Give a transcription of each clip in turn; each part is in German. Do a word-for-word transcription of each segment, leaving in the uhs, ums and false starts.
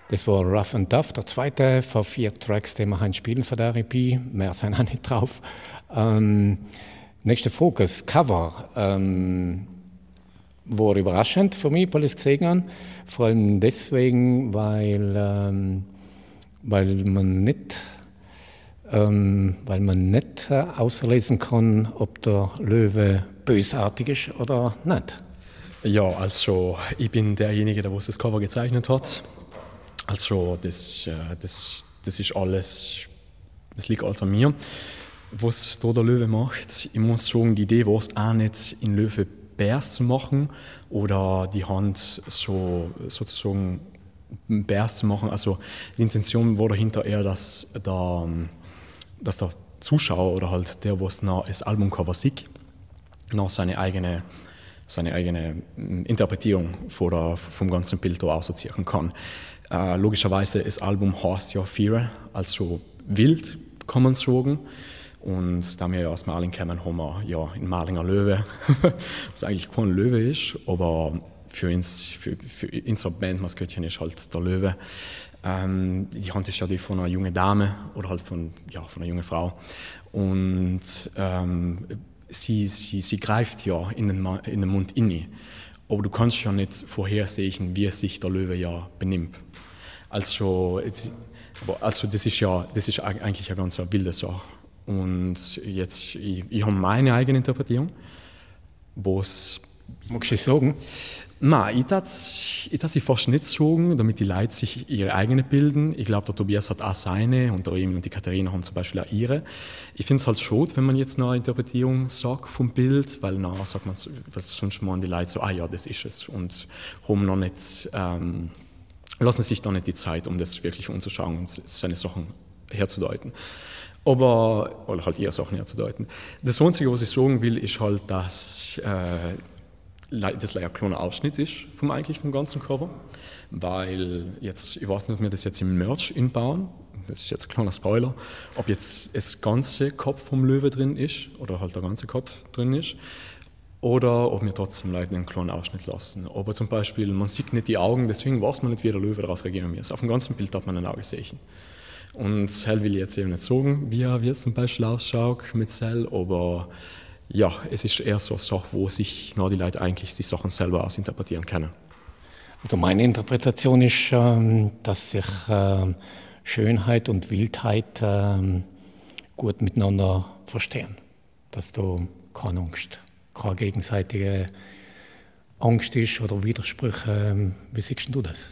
Das war Rough and Tough, der zweite von vier Tracks, die wir spielen von der E P. Mehr sind auch nicht drauf. Ähm, nächster Fokus, Cover. Ähm, war überraschend für mich, weil ich es gesehen habe. Vor allem deswegen, weil, ähm, weil man nicht, ähm, weil man nicht äh, auslesen kann, ob der Löwe bösartig ist oder nicht. Ja, also ich bin derjenige, der das Cover gezeichnet hat. Also das, das, das ist alles, das liegt alles an mir. Was da der Löwe macht, ich muss sagen, die Idee war es auch nicht, in Löwe Bärs zu machen oder die Hand so sozusagen Bärs zu machen. Also die Intention war dahinter eher, dass der, dass der Zuschauer oder halt der, was nach das Albumcover sieht, noch seine eigene, seine eigene Interpretierung von der, vom ganzen Bild da assoziieren kann. Äh, logischerweise, das Album heißt ja Feral, also wild, kann man sagen. Und da wir ja aus Marling kommen, haben wir ja in Marlinger Löwe, was eigentlich kein Löwe ist, aber für, uns, für, für unsere Bandmaskottchen ist halt der Löwe. Ähm, die Hand ist ja die von einer jungen Dame oder halt von, ja, von einer jungen Frau. Und ähm, sie, sie, sie greift ja in den, in den Mund inne. Aber du kannst ja nicht vorhersehen, wie sich der Löwe ja benimmt. Also, also das ist ja das ist eigentlich eine ganz wilde Sache. Und jetzt, ich, ich habe meine eigene Interpretierung. Was Magst du es sagen? Nein, ich darf sie fast nicht sagen, damit die Leute sich ihre eigene bilden. Ich glaube, der Tobias hat auch seine und der Emil und die Katharina haben zum Beispiel auch ihre. Ich finde es halt schade, wenn man jetzt eine Interpretierung sagt vom Bild, weil nachher sagt man, weil sonst meinen die Leute so, ah ja, das ist es. Und haben noch nicht, ähm, lassen sich da nicht die Zeit, um das wirklich umzuschauen und seine Sachen herzudeuten. Aber, oder halt ihre Sachen herzudeuten. Das Einzige, was ich sagen will, ist halt, dass äh, das leider ein kleiner Ausschnitt ist vom, eigentlich vom ganzen Cover, weil jetzt, ich weiß nicht, ob wir das jetzt im Merch inbauen, das ist jetzt ein kleiner Spoiler, ob jetzt das ganze Kopf vom Löwe drin ist oder halt der ganze Kopf drin ist oder ob wir trotzdem Leuten einen kleinen Ausschnitt lassen. Aber zum Beispiel, man sieht nicht die Augen, deswegen weiß man nicht, wie der Löwe darauf reagieren muss. Auf dem ganzen Bild hat man ein Auge sehen. Und Cell will ich jetzt eben nicht sagen, wie er jetzt zum Beispiel ausschaut mit Cell, aber ja, es ist eher so eine Sache, wo sich die Leute eigentlich die Sachen selber ausinterpretieren können. Also meine Interpretation ist, ähm, dass sich ähm, Schönheit und Wildheit ähm, gut miteinander verstehen. Dass da keine Angst, keine gegenseitige Angst ist oder Widersprüche. Wie siehst du das?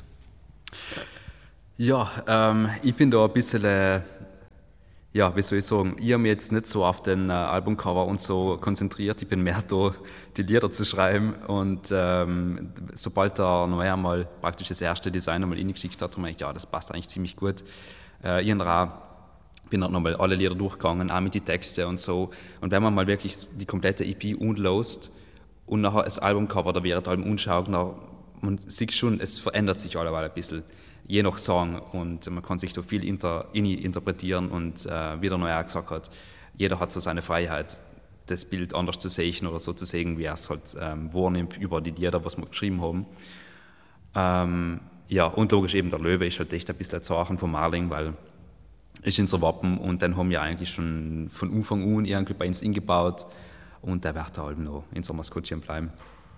Ja, ähm, ich bin da ein bisschen, äh, ja, wie soll ich sagen, ich habe mich jetzt nicht so auf den äh, Albumcover und so konzentriert, ich bin mehr da, die Lieder zu schreiben und ähm, sobald der Noé einmal praktisch das erste Design einmal reingeschickt hat, habe ich gedacht, ja, das passt eigentlich ziemlich gut. Äh, ich auch, bin dann nochmal alle Lieder durchgegangen, auch mit den Texten und so, und wenn man mal wirklich die komplette E P unlost und nachher das Albumcover, da während allem anschaut, man sieht schon, es verändert sich alleweil ein bisschen. Je nach Song, und man kann sich da viel inter, interpretieren und äh, wie der Noé auch gesagt hat, jeder hat so seine Freiheit, das Bild anders zu sehen oder so zu sehen, wie er es halt ähm, wahrnimmt über die Lieder, was wir geschrieben haben. Ähm, ja, und logisch eben der Löwe ist halt echt ein bisschen ein Zeichen von Marling, weil ist unser Wappen und den haben wir eigentlich schon von Anfang an irgendwie bei uns eingebaut und der wird halt noch in unser Maskottchen bleiben.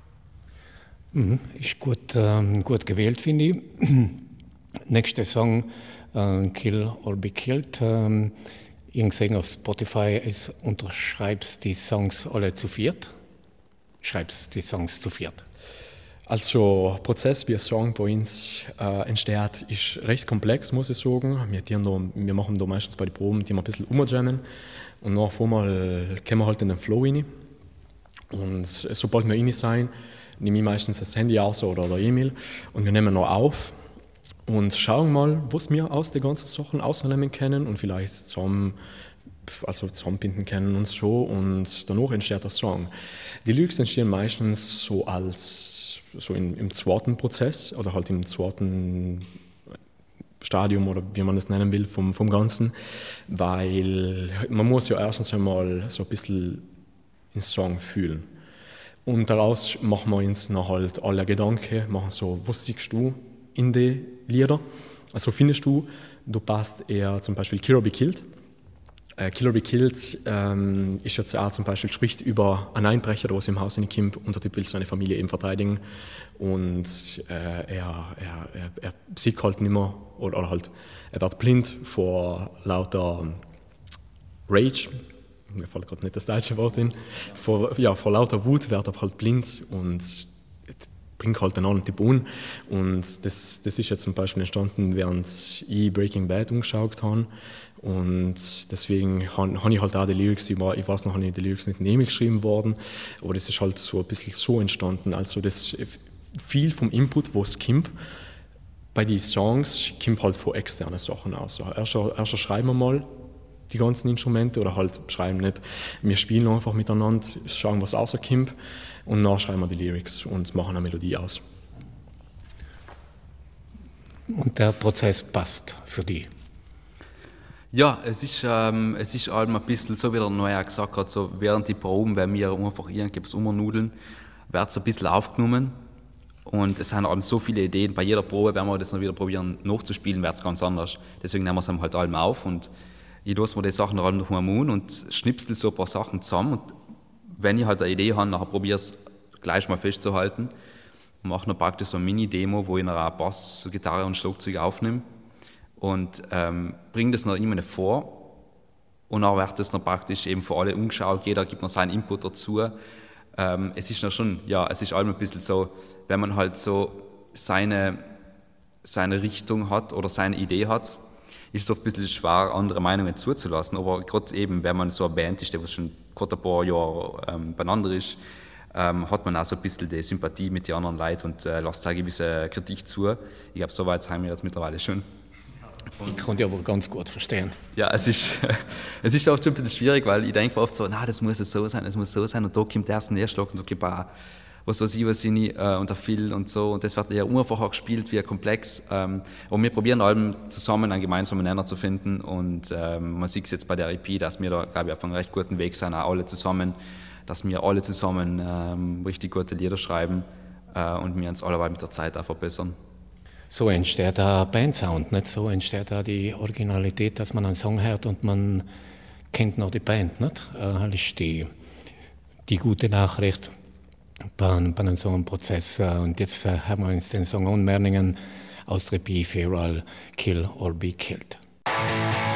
Mhm, ist gut, ähm, gut gewählt, finde ich. Nächster Song, äh, Kill or Be Killed. Ähm, ich habe gesehen auf Spotify, es unterschreibst die Songs alle zu viert. Schreibst die Songs zu viert. Also der Prozess, wie ein Song bei uns äh, entsteht, ist recht komplex, muss ich sagen. Wir, da, wir machen da meistens bei den Proben, die wir ein bisschen umjammen und nach einmal kommen wir halt in den Flow rein. Und sobald wir rein sein, nehme ich meistens das Handy aus oder der E-Mail und wir nehmen noch auf. Und schauen mal, was wir aus den ganzen Sachen ausnehmen können und vielleicht zusammen, also zusammenbinden können und so. Und danach entsteht der Song. Die Lyrics entstehen meistens so als so in, im zweiten Prozess oder halt im zweiten Stadium oder wie man das nennen will vom, vom Ganzen, weil man muss ja erstens einmal so ein bisschen den Song fühlen. Und daraus machen wir uns noch halt alle Gedanken, machen so, was siehst du in den Lieder Also findest du, du passt eher zum Beispiel Kill or Be Killed. Äh, Kill or Be Killed ähm, ist jetzt auch zum Beispiel, spricht über einen Einbrecher, der was im Haus hineinkommt und der Typ will seine Familie eben verteidigen und äh, er, er, er, er sieht halt nicht mehr oder, oder halt, er wird blind vor lauter Rage, mir fällt gerade nicht das deutsche Wort hin, vor, ja, vor lauter Wut wird er halt blind und bringt halt einen anderen Typ um. Und das, das ist jetzt zum Beispiel entstanden, während ich Breaking Bad umgeschaut habe. Und deswegen habe hab ich halt auch die Lyrics, ich, war, ich weiß noch, habe ich die Lyrics nicht neben geschrieben worden, aber das ist halt so ein bisschen so entstanden. Also das viel vom Input, was kommt, bei den Songs kommt halt von externen Sachen aus. Also erst, erst schreiben wir mal die ganzen Instrumente oder halt schreiben nicht. Wir spielen einfach miteinander, schauen, was rauskommt und dann schreiben wir die Lyrics und machen eine Melodie aus. Und der Prozess passt für die? Ja, es ist, ähm, es ist halt ein bisschen so, wie der Neuer gesagt hat, so während die Proben, wenn wir einfach irgendwas umnudeln, wird es ein bisschen aufgenommen. Und es sind eben so viele Ideen. Bei jeder Probe, wenn wir das noch wieder probieren nachzuspielen, wird es ganz anders. Deswegen nehmen wir es halt allem auf und ich lasse mir die Sachen dann noch mal an und schnipsel so ein paar Sachen zusammen. Und wenn ich halt eine Idee habe, dann probiere ich es gleich mal festzuhalten. Und mache dann praktisch so eine Mini-Demo, wo ich dann auch Bass, Gitarre und Schlagzeug aufnehme. Und ähm, bringe das noch immer vor. Und dann wird das dann praktisch eben für alle umgeschaut. Jeder gibt noch seinen Input dazu. Ähm, es ist noch schon, ja, es ist allem ein bisschen so, wenn man halt so seine, seine Richtung hat oder seine Idee hat, ist es oft ein bisschen schwer, andere Meinungen zuzulassen. Aber gerade eben, wenn man so eine Band ist, die schon gerade ein paar Jahre ähm, beieinander ist, ähm, hat man auch so ein bisschen die Sympathie mit den anderen Leuten und äh, lässt eine gewisse Kritik zu. Ich glaube, so weit sind wir jetzt mittlerweile schon. Ich kann die aber ganz gut verstehen. Ja, es ist, es ist oft schon ein bisschen schwierig, weil ich denke oft so, na, das muss es so sein, das muss so sein und da kommt erst ein Erschlag und da gibt auch was weiß ich, was ich nicht, äh, und der Phil und so und das wird eher einfacher gespielt wie komplex. Ähm, aber wir probieren allem zusammen einen gemeinsamen Nenner zu finden und ähm, man sieht es jetzt bei der E P, dass wir da, glaube ich, auf einem recht guten Weg sind, auch alle zusammen, dass wir alle zusammen ähm, richtig gute Lieder schreiben äh, und wir uns alle mit der Zeit auch verbessern. So entsteht der Bandsound, nicht? So entsteht da die Originalität, dass man einen Song hört und man kennt noch die Band, nicht? Das ist die, die gute Nachricht bei, bei so einem Prozess. Und jetzt haben wir uns den Song anmerken aus der E P Feral, Kill or Be Killed.